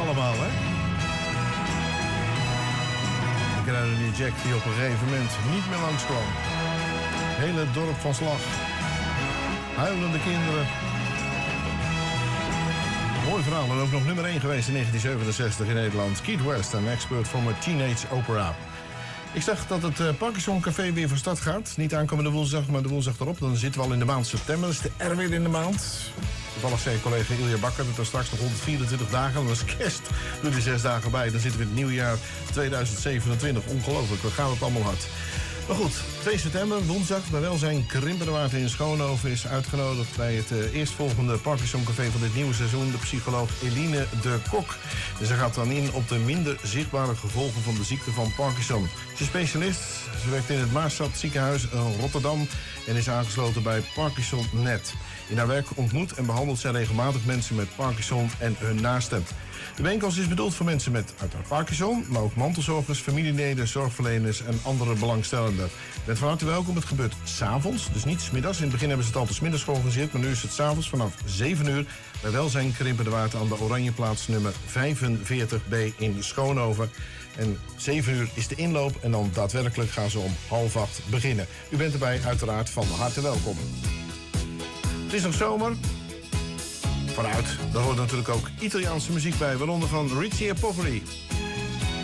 allemaal, hè? Ik herinner die Jack die op een gegeven moment niet meer langskwam. Het hele dorp van slag. Huilende kinderen. Mooi verhaal. En ook nog nummer 1 geweest in 1967 in Nederland. Keith West, een expert from a teenage opera. Ik zag dat het Parkinson Café weer van start gaat. Niet aankomende woensdag, maar de woensdag erop. Dan zitten we al in de maand september. Dat is de R weer in de maand. Toevallig zei collega Ilja Bakker dat er straks nog 124 dagen. Dat is kerst. Doe die 6 dagen bij. Dan zitten we in het nieuwjaar 2027. Ongelooflijk, wat gaat het allemaal hard. Maar goed, 2 september, woensdag, bij Welzijn Krimpenerwaard in Schoonhoven is uitgenodigd bij het eerstvolgende Parkinson Café van dit nieuwe seizoen de psycholoog Eline de Kok. Dus zij gaat dan in op de minder zichtbare gevolgen van de ziekte van Parkinson. Ze is specialist, ze werkt in het Maastad ziekenhuis in Rotterdam en is aangesloten bij ParkinsonNet. In haar werk ontmoet en behandelt zij regelmatig mensen met Parkinson en hun naasten. De bijeenkomst is bedoeld voor mensen met uiteraard Parkinson, maar ook mantelzorgers, familieleden, zorgverleners en andere belangstellenden. Je bent van harte welkom. Het gebeurt 's avonds, dus niet 's middags. In het begin hebben ze het altijd 's middags georganiseerd, maar nu is het 's avonds vanaf 7 uur bij Welzijn Krimpenerwaard aan de Oranjeplaats nummer 45B in Schoonhoven. En 7 uur is de inloop en dan daadwerkelijk gaan ze om 7:30 beginnen. U bent erbij uiteraard van harte welkom. Het is nog zomer. Vanuit, daar hoort natuurlijk ook Italiaanse muziek bij, waaronder van Richie Poveri.